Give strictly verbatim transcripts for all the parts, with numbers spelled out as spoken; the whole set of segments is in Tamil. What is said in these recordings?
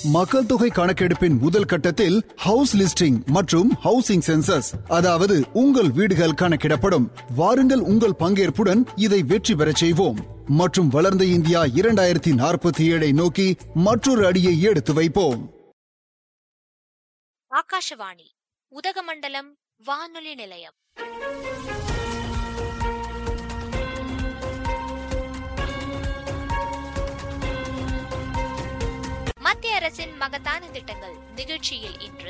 மக்கள் தொகை கணக்கெடுப்பின் முதல் கட்டத்தில் ஹவுஸ் லிஸ்டிங் மற்றும் ஹவுசிங் சென்சஸ், அதாவது உங்கள் வீடுகள் கணக்கிடப்படும். வாருங்கள், உங்கள் பங்கேற்புடன் இதை வெற்றி பெறச் செய்வோம் மற்றும் வளர்ந்த இந்தியா இரண்டாயிரத்தி நாற்பத்தி ஏழை நோக்கி மற்றொரு அடியை எடுத்து வைப்போம். ஆகாஷவாணி உதகமண்டலம் வானொலி நிலையம். மத்திய அரசின் மகத்தான திட்டங்கள் நிகழ்ச்சியில் இன்று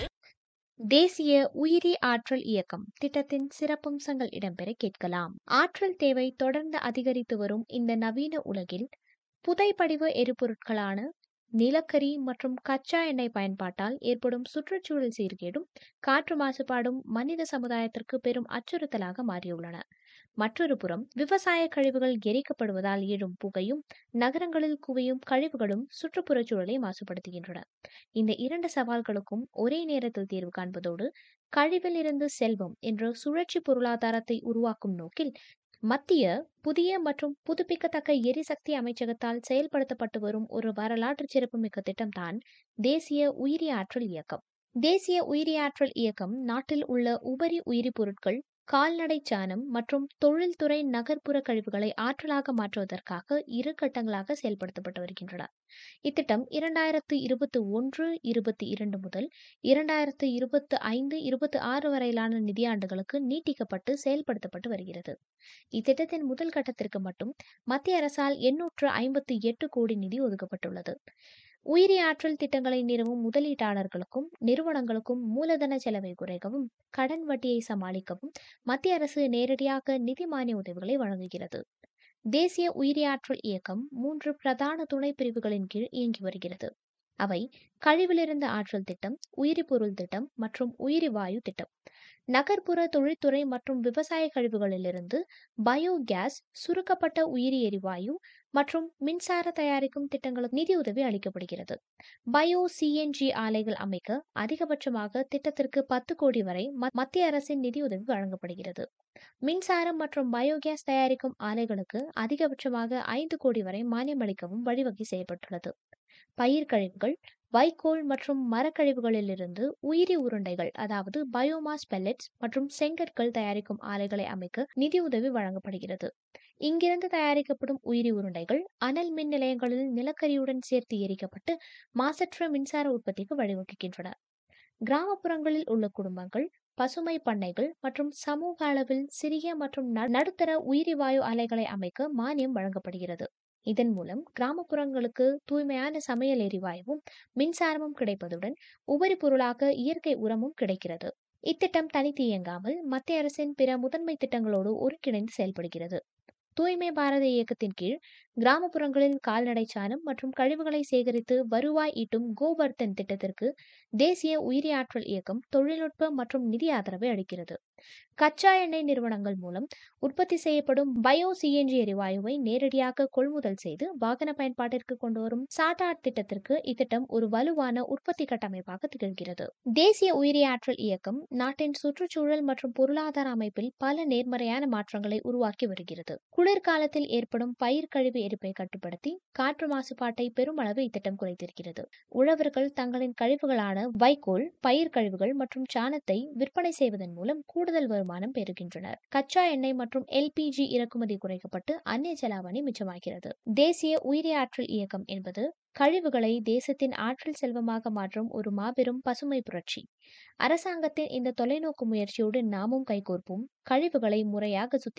தேசிய உயிரி ஆற்றல் இயக்கம் திட்டத்தின் சிறப்பம்சங்கள் இடம்பெற கேட்கலாம். ஆற்றல் தேவை தொடர்ந்து அதிகரித்து வரும் இந்த நவீன உலகில் புதைப்படிவ எரிபொருட்களான நிலக்கரி மற்றும் கச்சா எண்ணெய் பயன்பாட்டால் ஏற்படும் சுற்றுச்சூழல் சீர்கேடும் காற்று மாசுபாடும் மனித சமுதாயத்திற்கு பெரும் அச்சுறுத்தலாக மாறியுள்ளன. மற்றொரு புறம் விவசாய கழிவுகள் எரிக்கப்படுவதால் எழும் புகையும் நகரங்களில் குவியும் கழிவுகளும் சுற்றுப்புறச் சூழலை மாசுபடுத்துகின்றன. இந்த இரண்டு சவால்களுக்கும் ஒரே நேரத்தில் தீர்வு காண்பதோடு கழிவில் இருந்து செல்வம் என்ற சுழற்சி பொருளாதாரத்தை உருவாக்கும் நோக்கில் மத்திய புதிய மற்றும் புதுப்பிக்கத்தக்க எரிசக்தி அமைச்சகத்தால் செயல்படுத்தப்பட்டு வரும் ஒரு வரலாற்று சிறப்புமிக்க திட்டம்தான் தேசிய உயிரி ஆற்றல் இயக்கம். தேசிய உயிரி ஆற்றல் இயக்கம் நாட்டில் உள்ள உபரி உயிரி பொருட்கள், கால்நடை சாணம் மற்றும் தொழில்துறை நகர்ப்புற கழிவுகளை ஆற்றலாக மாற்றுவதற்காக இரு கட்டங்களாக செயல்படுத்தப்பட்டு வருகின்றன. இத்திட்டம் இரண்டாயிரத்து இருபத்தி ஒன்று இருபத்தி இரண்டு முதல் இரண்டாயிரத்து இருபத்தி ஐந்து இருபத்தி ஆறு வரையிலான நிதியாண்டுகளுக்கு நீட்டிக்கப்பட்டு செயல்படுத்தப்பட்டு வருகிறது. இத்திட்டத்தின் முதல் கட்டத்திற்கு மட்டும் மத்திய அரசால் எண்ணூற்று ஐம்பத்தி எட்டு கோடி நிதி ஒதுக்கப்பட்டுள்ளது. உயிரி ஆற்றல் திட்டங்களை நிறுவும் முதலீட்டாளர்களுக்கும் நிறுவனங்களுக்கும் மூலதன செலவை குறைக்கவும் கடன் வட்டியை சமாளிக்கவும் மத்திய அரசு நேரடியாக நிதி மானிய உதவிகளை வழங்குகிறது. தேசிய உயிரி ஆற்றல் இயக்கம் மூன்று பிரதான துணை பிரிவுகளின் கீழ் இயங்கி வருகிறது. அவை கழிவிலிருந்து ஆற்றல் திட்டம், உயிரி பொருள் திட்டம் மற்றும் உயிரி வாயு திட்டம். நகர்ப்புற தொழில்துறை மற்றும் விவசாய கழிவுகளிலிருந்து பயோகேஸ், சுருக்கப்பட்ட உயிரி எரிவாயு மற்றும் மின்சார தயாரிக்கும் திட்டங்களுக்கு நிதியுதவி அளிக்கப்படுகிறது. பயோ சிஎன்ஜி ஆலைகள் அமைக்க அதிகபட்சமாக திட்டத்திற்கு பத்து கோடி வரை மத்திய அரசின் நிதியுதவி வழங்கப்படுகிறது. மின்சாரம் மற்றும் பயோகேஸ் தயாரிக்கும் ஆலைகளுக்கு அதிகபட்சமாக ஐந்து கோடி வரை மானியம் அளிக்கவும் வழிவகை செய்யப்பட்டுள்ளது. பயிர் கழிவுகள், வைக்கோல் மற்றும் மரக்கழிவுகளிலிருந்து உயிரி உருண்டைகள், அதாவது பயோமாஸ் பெல்லட்ஸ் மற்றும் செங்கற்கள் தயாரிக்கும் ஆலைகளை அமைக்க நிதியுதவி வழங்கப்படுகிறது. இங்கிருந்து தயாரிக்கப்படும் உயிரி உருண்டைகள் அனல் மின் நிலையங்களில் நிலக்கரியுடன் சேர்த்து எரிக்கப்பட்டு மாசற்ற மின்சார உற்பத்திக்கு வழிவகுக்கின்றன. கிராமப்புறங்களில் உள்ள குடும்பங்கள், பசுமை பண்ணைகள் மற்றும் சமூக அளவில் சிறிய மற்றும் நடுத்தர உயிரி வாயு ஆலைகளை அமைக்க மானியம் வழங்கப்படுகிறது. இதன் மூலம் கிராமப்புறங்களுக்கு தூய்மையான சமையல் எரிவாயுவும் மின்சாரமும் கிடைப்பதுடன் உபரி பொருளாக இயற்கை உரமும் கிடைக்கிறது. இத்திட்டம் தனித்து இயங்காமல் மத்திய அரசின் பிற முதன்மை திட்டங்களோடு ஒருங்கிணைந்து செயல்படுகிறது. தூய்மை பாரத இயக்கத்தின் கீழ் கிராமப்புறங்களில் கால்நடை சாணம் மற்றும் கழிவுகளை சேகரித்து வருவாய் ஈட்டும் கோவர்தன் திட்டத்திற்கு தேசிய உயிரி ஆற்றல் இயக்கம் தொழில்நுட்ப மற்றும் நிதி ஆதரவை அளிக்கிறது. கச்சா எண்ணெய் நிறுவனங்கள் மூலம் உற்பத்தி செய்யப்படும் பயோ சிஎன்ஜி எரிவாயுவை நேரடியாக கொள்முதல் செய்து வாகன பயன்பாட்டிற்கு கொண்டு வரும் சாட்டாட் திட்டத்திற்கு இத்திட்டம் ஒரு வலுவான உற்பத்தி கட்டமைப்பாக திகழ்கிறது. தேசிய உயிரி ஆற்றல் இயக்கம் நாட்டின் சுற்றுச்சூழல் மற்றும் பொருளாதார அமைப்பில் பல நேர்மறையான மாற்றங்களை உருவாக்கி வருகிறது. குளிர்காலத்தில் ஏற்படும் பயிர் கழிவு எரிப்பை கட்டுப்படுத்தி காற்று மாசுபாட்டை பெருமளவு இத்திட்டம் குறைத்திருக்கிறது. உழவர்கள் தங்களின் கழிவுகளான வைக்கோல், பயிர் கழிவுகள் மற்றும் சாணத்தை விற்பனை செய்வதன் மூலம் கூடுதல் வருமானம் பெறுகின்றனர். கச்சா எண்ணெய் மற்றும் எல்பிஜி இறக்குமதி குறைக்கப்பட்டு அந்நிய செலாவணி மிச்சமாகிறது. தேசிய உயிரி ஆற்றல் இயக்கம் என்பது கழிவுகளை தேசத்தின் ஆற்றல் செல்வமாக மாற்றும் ஒரு மாபெரும் பசுமை புரட்சி. அரசாங்கத்தின் இந்த தொலைநோக்கு முயற்சியோடு நாமும் கைகோர்ப்போம். கழிவுகளை முறையாக சுத்தி